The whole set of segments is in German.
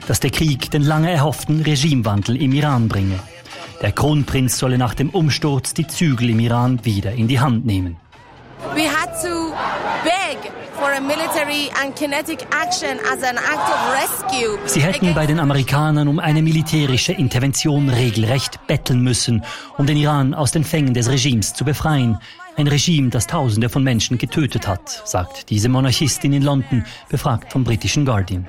dass der Krieg den lange erhofften Regimewandel im Iran bringe. Der Kronprinz solle nach dem Umsturz die Zügel im Iran wieder in die Hand nehmen. We had to beg for a military and kinetic action as an act of rescue. Sie hätten bei den Amerikanern um eine militärische Intervention regelrecht betteln müssen, um den Iran aus den Fängen des Regimes zu befreien. Ein Regime, das Tausende von Menschen getötet hat, sagt diese Monarchistin in London, befragt vom britischen Guardian.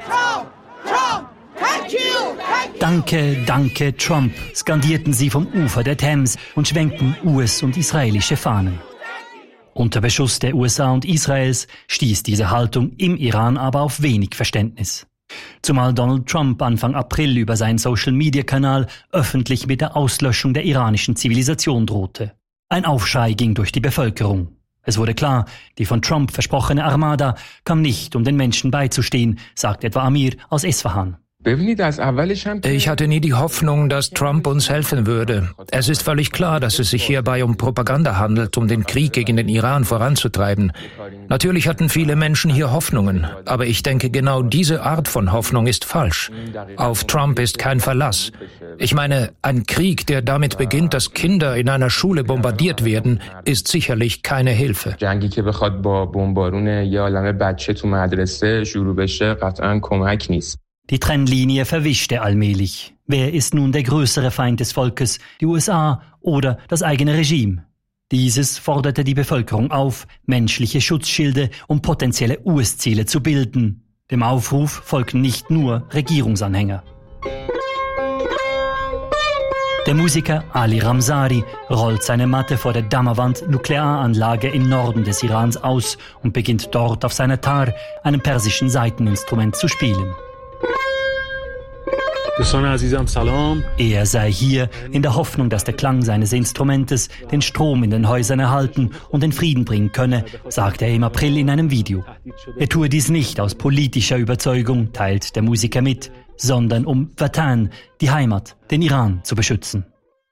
Danke, danke, Trump, skandierten sie vom Ufer der Themse und schwenkten US- und israelische Fahnen. Unter Beschuss der USA und Israels stieß diese Haltung im Iran aber auf wenig Verständnis. Zumal Donald Trump Anfang April über seinen Social-Media-Kanal öffentlich mit der Auslöschung der iranischen Zivilisation drohte. Ein Aufschrei ging durch die Bevölkerung. Es wurde klar, die von Trump versprochene Armada kam nicht, um den Menschen beizustehen, sagt etwa Amir aus Esfahan. Ich hatte nie die Hoffnung, dass Trump uns helfen würde. Es ist völlig klar, dass es sich hierbei um Propaganda handelt, um den Krieg gegen den Iran voranzutreiben. Natürlich hatten viele Menschen hier Hoffnungen, aber ich denke, genau diese Art von Hoffnung ist falsch. Auf Trump ist kein Verlass. Ich meine, ein Krieg, der damit beginnt, dass Kinder in einer Schule bombardiert werden, ist sicherlich keine Hilfe. Die Trennlinie verwischte allmählich. Wer ist nun der größere Feind des Volkes, die USA oder das eigene Regime? Dieses forderte die Bevölkerung auf, menschliche Schutzschilde und potenzielle US-Ziele zu bilden. Dem Aufruf folgten nicht nur Regierungsanhänger. Der Musiker Ali Ramzari rollt seine Matte vor der Damavand-Nuklearanlage im Norden des Irans aus und beginnt dort auf seiner Tar, einem persischen Saiteninstrument, zu spielen. Er sei hier in der Hoffnung, dass der Klang seines Instrumentes den Strom in den Häusern erhalten und den Frieden bringen könne, sagte er im April in einem Video. Er tue dies nicht aus politischer Überzeugung, teilt der Musiker mit, sondern um Vatan, die Heimat, den Iran zu beschützen.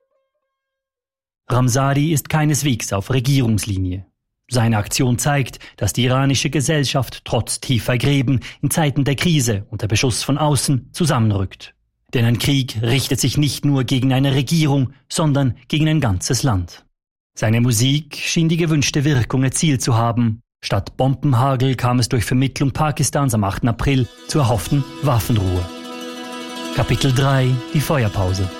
Ramzari ist keineswegs auf Regierungslinie. Seine Aktion zeigt, dass die iranische Gesellschaft trotz tiefer Gräben in Zeiten der Krise unter Beschuss von außen zusammenrückt. Denn ein Krieg richtet sich nicht nur gegen eine Regierung, sondern gegen ein ganzes Land. Seine Musik schien die gewünschte Wirkung erzielt zu haben. Statt Bombenhagel kam es durch Vermittlung Pakistans am 8. April zur erhofften Waffenruhe. Kapitel 3: Die Feuerpause.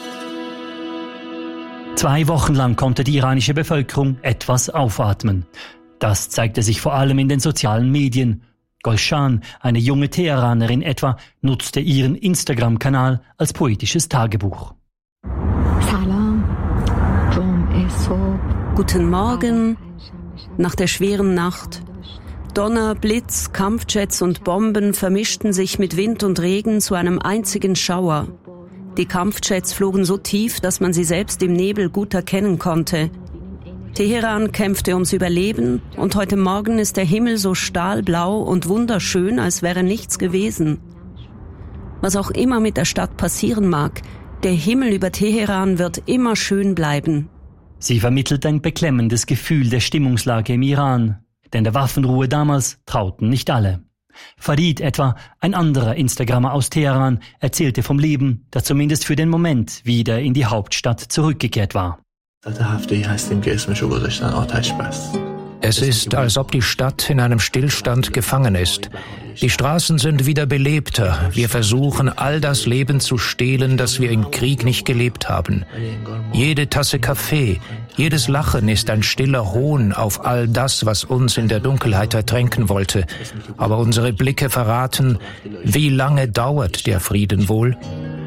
2 Wochen lang konnte die iranische Bevölkerung etwas aufatmen. Das zeigte sich vor allem in den sozialen Medien. Golshan, eine junge Teheranerin etwa, nutzte ihren Instagram-Kanal als poetisches Tagebuch. Guten Morgen, nach der schweren Nacht. Donner, Blitz, Kampfjets und Bomben vermischten sich mit Wind und Regen zu einem einzigen Schauer. Die Kampfjets flogen so tief, dass man sie selbst im Nebel gut erkennen konnte. Teheran kämpfte ums Überleben und heute Morgen ist der Himmel so stahlblau und wunderschön, als wäre nichts gewesen. Was auch immer mit der Stadt passieren mag, der Himmel über Teheran wird immer schön bleiben. Sie vermittelt ein beklemmendes Gefühl der Stimmungslage im Iran, denn der Waffenruhe damals trauten nicht alle. Farid etwa, ein anderer Instagrammer aus Teheran, erzählte vom Leben, das zumindest für den Moment wieder in die Hauptstadt zurückgekehrt war. Es ist, als ob die Stadt in einem Stillstand gefangen ist. Die Straßen sind wieder belebter. Wir versuchen, all das Leben zu stehlen, das wir im Krieg nicht gelebt haben. Jede Tasse Kaffee, jedes Lachen ist ein stiller Hohn auf all das, was uns in der Dunkelheit ertränken wollte. Aber unsere Blicke verraten, wie lange dauert der Frieden wohl?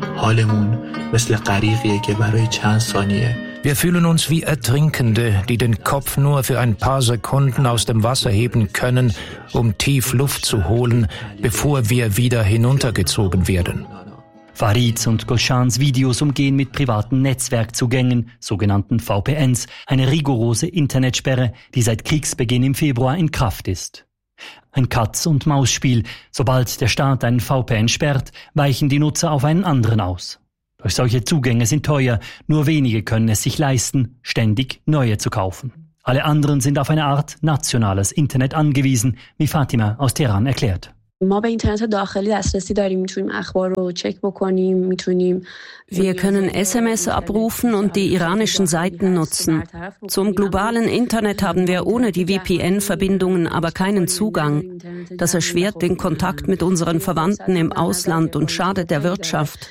Wir fühlen uns wie Ertrinkende, die den Kopf nur für ein paar Sekunden aus dem Wasser heben können, um tief Luft zu holen, bevor wir wieder hinuntergezogen werden. Farids und Golshans Videos umgehen mit privaten Netzwerkzugängen, sogenannten VPNs, eine rigorose Internetsperre, die seit Kriegsbeginn im Februar in Kraft ist. Ein Katz-und-Maus-Spiel. Sobald der Staat einen VPN sperrt, weichen die Nutzer auf einen anderen aus. Doch solche Zugänge sind teuer, nur wenige können es sich leisten, ständig neue zu kaufen. Alle anderen sind auf eine Art nationales Internet angewiesen, wie Fatima aus Teheran erklärt. Wir können SMS abrufen und die iranischen Seiten nutzen. Zum globalen Internet haben wir ohne die VPN-Verbindungen aber keinen Zugang. Das erschwert den Kontakt mit unseren Verwandten im Ausland und schadet der Wirtschaft.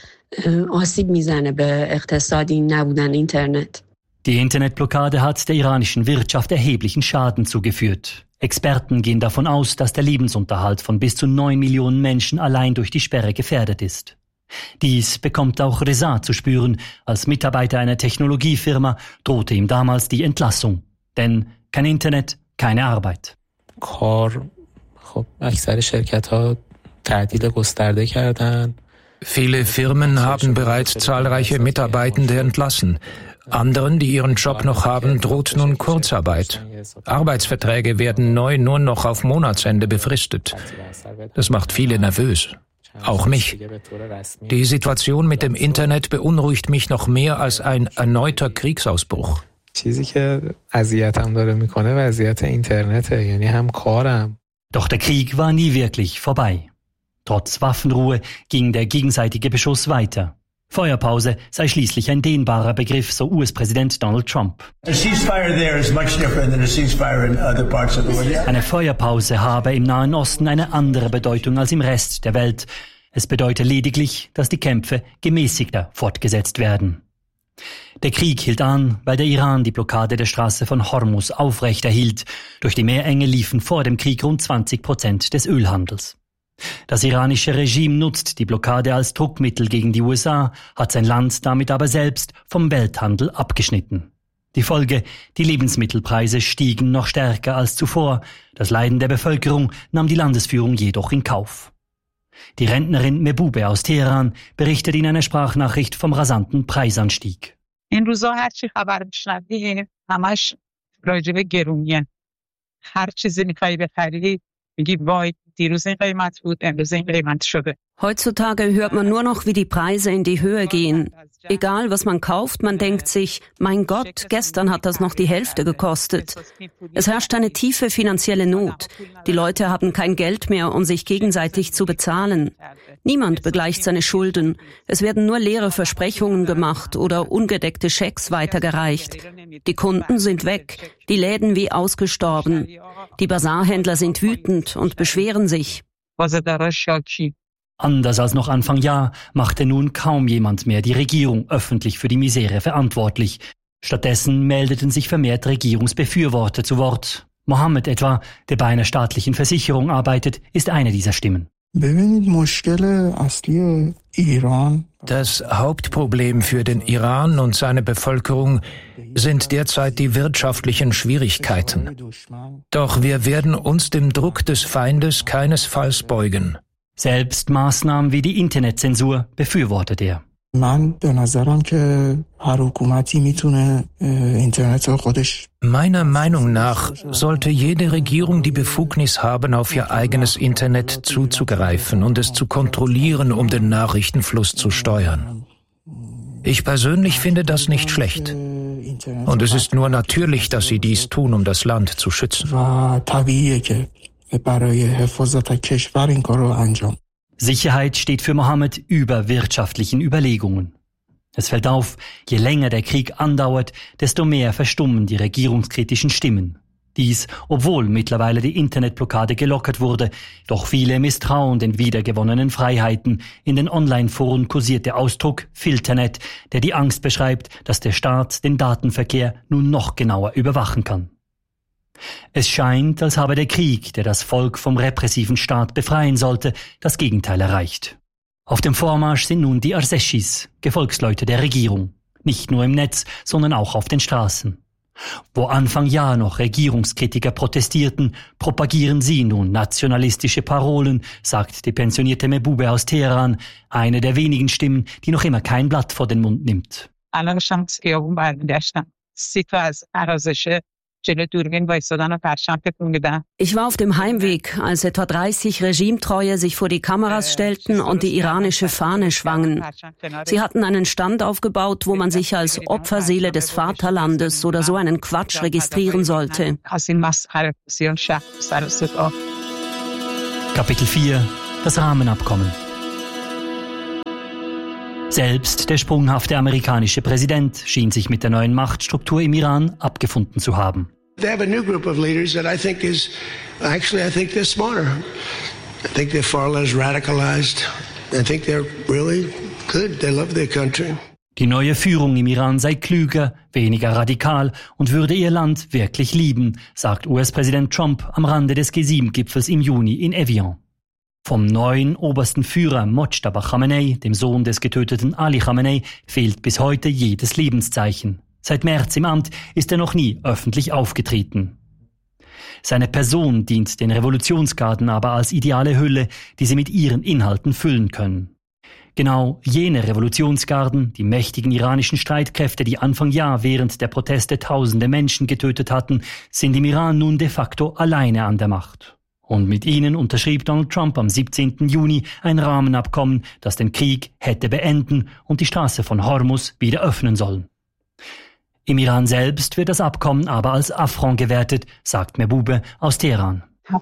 Die Internetblockade hat der iranischen Wirtschaft erheblichen Schaden zugeführt. Experten gehen davon aus, dass der Lebensunterhalt von bis zu 9 Millionen Menschen allein durch die Sperre gefährdet ist. Dies bekommt auch Reza zu spüren. Als Mitarbeiter einer Technologiefirma drohte ihm damals die Entlassung. Denn kein Internet, keine Arbeit. Viele Firmen haben bereits zahlreiche Mitarbeitende entlassen. Anderen, die ihren Job noch haben, droht nun Kurzarbeit. Arbeitsverträge werden neu nur noch auf Monatsende befristet. Das macht viele nervös. Auch mich. Die Situation mit dem Internet beunruhigt mich noch mehr als ein erneuter Kriegsausbruch. Doch der Krieg war nie wirklich vorbei. Trotz Waffenruhe ging der gegenseitige Beschuss weiter. Feuerpause sei schließlich ein dehnbarer Begriff, so US-Präsident Donald Trump. Eine Feuerpause habe im Nahen Osten eine andere Bedeutung als im Rest der Welt. Es bedeutet lediglich, dass die Kämpfe gemäßigter fortgesetzt werden. Der Krieg hielt an, weil der Iran die Blockade der Straße von Hormuz aufrechterhielt. Durch die Meerenge liefen vor dem Krieg rund 20% des Ölhandels. Das iranische Regime nutzt die Blockade als Druckmittel gegen die USA, hat sein Land damit aber selbst vom Welthandel abgeschnitten. Die Folge: die Lebensmittelpreise stiegen noch stärker als zuvor. Das Leiden der Bevölkerung nahm die Landesführung jedoch in Kauf. Die Rentnerin Mehbube aus Teheran berichtet in einer Sprachnachricht vom rasanten Preisanstieg. Heutzutage hört man nur noch, wie die Preise in die Höhe gehen. Egal, was man kauft, man denkt sich, mein Gott, gestern hat das noch die Hälfte gekostet. Es herrscht eine tiefe finanzielle Not. Die Leute haben kein Geld mehr, um sich gegenseitig zu bezahlen. Niemand begleicht seine Schulden. Es werden nur leere Versprechungen gemacht oder ungedeckte Schecks weitergereicht. Die Kunden sind weg, die Läden wie ausgestorben. Die Basarhändler sind wütend und beschweren sich. Anders als noch Anfang Jahr machte nun kaum jemand mehr die Regierung öffentlich für die Misere verantwortlich. Stattdessen meldeten sich vermehrt Regierungsbefürworter zu Wort. Mohammed etwa, der bei einer staatlichen Versicherung arbeitet, ist eine dieser Stimmen. Das Hauptproblem für den Iran und seine Bevölkerung sind derzeit die wirtschaftlichen Schwierigkeiten. Doch wir werden uns dem Druck des Feindes keinesfalls beugen. Selbst Maßnahmen wie die Internetzensur befürwortet er. Meiner Meinung nach sollte jede Regierung die Befugnis haben, auf ihr eigenes Internet zuzugreifen und es zu kontrollieren, um den Nachrichtenfluss zu steuern. Ich persönlich finde das nicht schlecht. Und es ist nur natürlich, dass sie dies tun, um das Land zu schützen. Sicherheit steht für Mohammed über wirtschaftlichen Überlegungen. Es fällt auf, je länger der Krieg andauert, desto mehr verstummen die regierungskritischen Stimmen. Dies, obwohl mittlerweile die Internetblockade gelockert wurde, doch viele misstrauen den wiedergewonnenen Freiheiten. In den Online-Foren kursiert der Ausdruck Filternet, der die Angst beschreibt, dass der Staat den Datenverkehr nun noch genauer überwachen kann. Es scheint, als habe der Krieg, der das Volk vom repressiven Staat befreien sollte, das Gegenteil erreicht. Auf dem Vormarsch sind nun die Arseshis, Gefolgsleute der Regierung. Nicht nur im Netz, sondern auch auf den Straßen. Wo Anfang Jahr noch Regierungskritiker protestierten, propagieren sie nun nationalistische Parolen, sagt die pensionierte Mehbube aus Teheran, eine der wenigen Stimmen, die noch immer kein Blatt vor den Mund nimmt. Ich war auf dem Heimweg, als etwa 30 Regimetreue sich vor die Kameras stellten und die iranische Fahne schwangen. Sie hatten einen Stand aufgebaut, wo man sich als Opferseele des Vaterlandes oder so einen Quatsch registrieren sollte. Kapitel 4: Das Rahmenabkommen. Selbst der sprunghafte amerikanische Präsident schien sich mit der neuen Machtstruktur im Iran abgefunden zu haben. They have a new group of leaders that I think they're smarter. I think they're far less radicalized. I think they're really good. They love their country. Die neue Führung im Iran sei klüger, weniger radikal und würde ihr Land wirklich lieben, sagt US-Präsident Trump am Rande des G7-Gipfels im Juni in Evian. Vom neuen obersten Führer Mojtaba Khamenei, dem Sohn des getöteten Ali Khamenei, fehlt bis heute jedes Lebenszeichen. Seit März im Amt ist er noch nie öffentlich aufgetreten. Seine Person dient den Revolutionsgarden aber als ideale Hülle, die sie mit ihren Inhalten füllen können. Genau jene Revolutionsgarden, die mächtigen iranischen Streitkräfte, die Anfang Jahr während der Proteste tausende Menschen getötet hatten, sind im Iran nun de facto alleine an der Macht. Und mit ihnen unterschrieb Donald Trump am 17. Juni ein Rahmenabkommen, das den Krieg hätte beenden und die Straße von Hormuz wieder öffnen sollen. Im Iran selbst wird das Abkommen aber als Affront gewertet, sagt Mehboobe aus Teheran.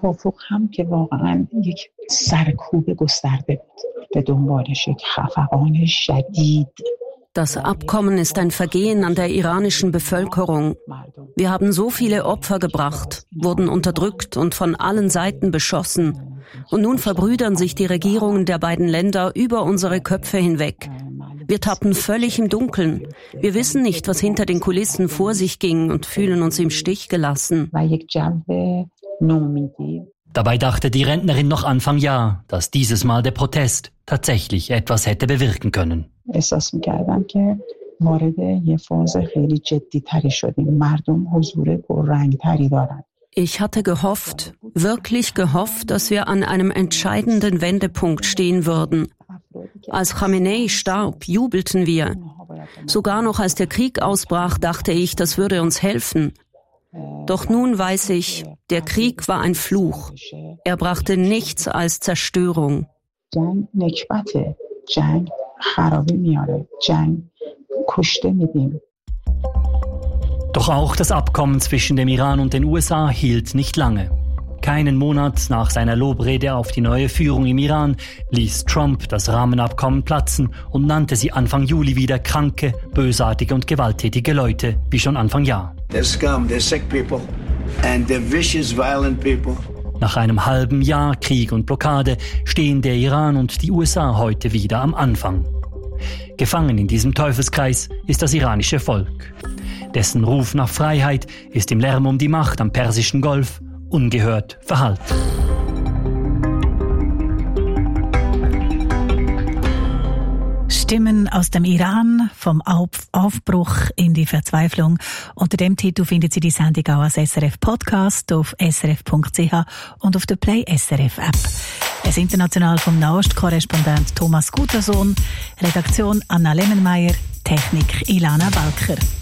Das Abkommen ist ein Vergehen an der iranischen Bevölkerung. Wir haben so viele Opfer gebracht, wurden unterdrückt und von allen Seiten beschossen. Und nun verbrüdern sich die Regierungen der beiden Länder über unsere Köpfe hinweg. Wir tappen völlig im Dunkeln. Wir wissen nicht, was hinter den Kulissen vor sich ging und fühlen uns im Stich gelassen. Dabei dachte die Rentnerin noch Anfang Jahr, dass dieses Mal der Protest tatsächlich etwas hätte bewirken können. Ich hatte gehofft, wirklich gehofft, dass wir an einem entscheidenden Wendepunkt stehen würden. Als Khamenei starb, jubelten wir. Sogar noch als der Krieg ausbrach, dachte ich, das würde uns helfen. Doch nun weiß ich, der Krieg war ein Fluch. Er brachte nichts als Zerstörung. Doch auch das Abkommen zwischen dem Iran und den USA hielt nicht lange. Keinen Monat nach seiner Lobrede auf die neue Führung im Iran ließ Trump das Rahmenabkommen platzen und nannte sie Anfang Juli wieder kranke, bösartige und gewalttätige Leute, wie schon Anfang Jahr. They're scum, they're sick people, and they're vicious, violent people. Nach einem halben Jahr Krieg und Blockade stehen der Iran und die USA heute wieder am Anfang. Gefangen in diesem Teufelskreis ist das iranische Volk. Dessen Ruf nach Freiheit ist im Lärm um die Macht am Persischen Golf ungehört verhallt. Stimmen aus dem Iran, vom Aufbruch in die Verzweiflung. Unter dem Titel findet Sie die Sendung auch als SRF-Podcast auf srf.ch und auf der Play SRF-App. Es international vom Nahost-Korrespondent Thomas Gutersohn, Redaktion Anna Lemmenmeier, Technik Ilana Balker.